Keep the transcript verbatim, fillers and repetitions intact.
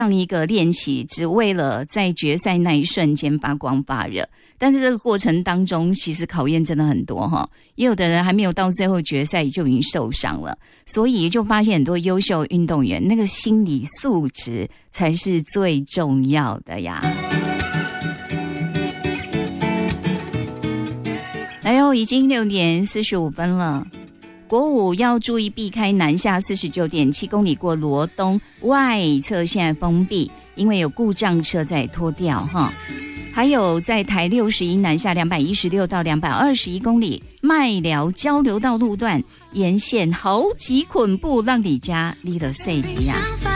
上一个练习，只为了在决赛那一瞬间发光发热。但是这个过程当中，其实考验真的很多哈。也有的人还没有到最后决赛就已经受伤了，所以就发现很多优秀运动员那个心理素质才是最重要的呀。哎呦，已经六点四十五分了。国五要注意避开南下 四十九点七公里过罗东外侧现在封闭，因为有故障车在拖吊哈。还有在台六十一南下两百一十六到两百二十一公里麦寮交流道路段沿线好几捆布让你家离了 safe 呀。